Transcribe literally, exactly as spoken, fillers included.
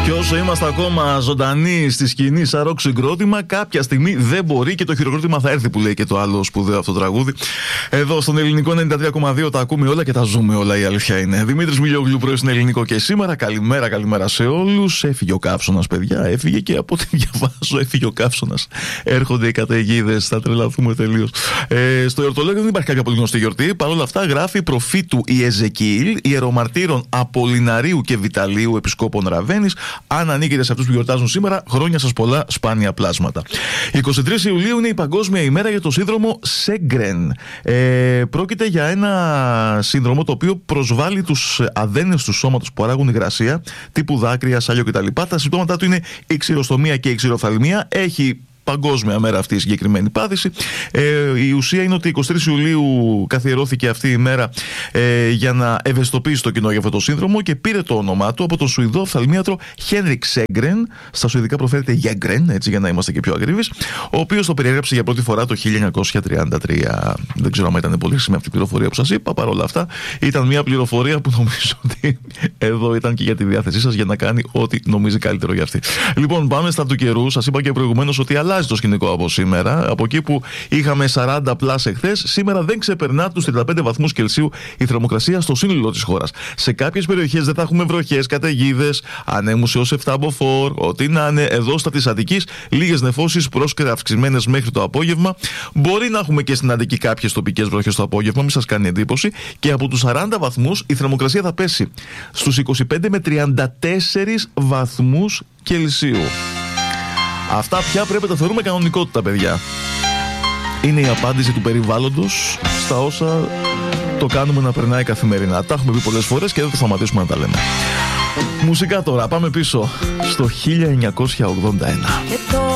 Και όσο είμαστε ακόμα ζωντανοί στη σκηνή σαν ροκ συγκρότημα, κάποια στιγμή δεν μπορεί και το χειροκρότημα θα έρθει, που λέει και το άλλο σπουδαίο αυτό το τραγούδι. Εδώ στον Ελληνικό ενενήντα τρία κόμμα δύο τα ακούμε όλα και τα ζούμε όλα, η αλήθεια είναι. Δημήτρης Μιλιόγλου, πρωί στην Ελληνικό και σήμερα. Καλημέρα, καλημέρα σε όλους. Έφυγε ο καύσωνας, παιδιά. Έφυγε και από ό,τι διαβάζω, έφυγε ο καύσωνας. Έρχονται οι καταιγίδες, θα τρελαθούμε τελείως. Ε, στο εορτολόγιο δεν υπάρχει κάποια πολύ γνωστή γιορτή. Παρ' όλα αυτά γράφει προφήτου Ιεζεκιήλ, ιερομαρτύρων Απολιναρίου και Βιταλίου, επισκόπων Ραβαίνης. Αν ανήκετε σε αυτούς που γιορτάζουν σήμερα, χρόνια σας πολλά, σπάνια πλάσματα. εικοστή τρίτη Ιουλίου είναι η Παγκόσμια ημέρα για το σύνδρομο Σέγκρεν. Ε, πρόκειται για ένα σύνδρομο το οποίο προσβάλλει τους αδένες του σώματος που παράγουν υγρασία, τύπου δάκρυα, σάλιο κτλ. Τα συμπτώματά του είναι η ξηροστομία και η ξηροφθαλμία. Έχει παγκόσμια μέρα αυτή η συγκεκριμένη πάθηση. Ε, η ουσία είναι ότι εικοστή τρίτη Ιουλίου καθιερώθηκε αυτή η μέρα ε, για να ευαισθητοποιήσει το κοινό για αυτό το σύνδρομο και πήρε το όνομά του από τον Σουηδό οφθαλμίατρο Χένρικ Σέγκρεν. Στα σουηδικά προφέρεται Γέγκρεν, έτσι για να είμαστε και πιο ακριβείς, ο οποίος το περιέγραψε για πρώτη φορά το χίλια εννιακόσια τριάντα τρία. Δεν ξέρω αν ήταν πολύ χρήσιμη αυτή η πληροφορία που σας είπα. Παρ' όλα αυτά, ήταν μια πληροφορία που νομίζω ότι εδώ ήταν και για τη διάθεσή σας για να κάνει ό,τι νομίζει καλύτερο για αυτή. Λοιπόν, πάμε στα του καιρού. Σας είπα και προηγουμένως ότι αλλάζει το σκηνικό από σήμερα. Από εκεί που είχαμε σαράντα πλάς εχθές, σήμερα δεν ξεπερνά τους τριάντα πέντε βαθμούς Κελσίου η θερμοκρασία στο σύνολο της χώρας. Σε κάποιες περιοχές δεν θα έχουμε βροχές, καταιγίδες, ανέμους έως επτά μποφόρ, ό,τι να είναι. Εδώ στα της Αττικής, λίγες νεφώσεις πρόσκαιρα αυξημένες μέχρι το απόγευμα. Μπορεί να έχουμε και στην Αττική κάποιες τοπικές βροχές το απόγευμα, μην σας κάνει εντύπωση. Και από τους σαράντα βαθμούς η θερμοκρασία θα πέσει στους είκοσι πέντε με τριάντα τέσσερις βαθμούς Κελσίου. Αυτά πια πρέπει να τα θεωρούμε κανονικότητα, παιδιά. Είναι η απάντηση του περιβάλλοντος στα όσα το κάνουμε να περνάει καθημερινά. Τα έχουμε πει πολλές φορές και δεν θα σταματήσουμε να τα λέμε. Μουσικά τώρα, πάμε πίσω στο χίλια εννιακόσια ογδόντα ένα.